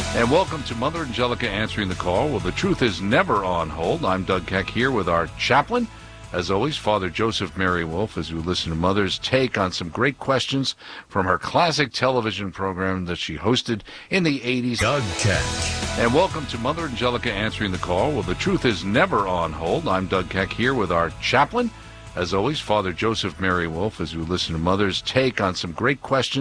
And welcome to Mother Angelica Answering the Call. Well, the truth is never on hold. I'm Doug Keck here with our chaplain, as always, Father Joseph Mary Wolf, as we listen to Mother's take on some great questions from her classic television program that she hosted in the 80s. Doug Keck. And welcome to Mother Angelica Answering the Call. Well, the truth is never on hold. I'm Doug Keck here with our chaplain, as always, Father Joseph Mary Wolf, as we listen to Mother's take on some great questions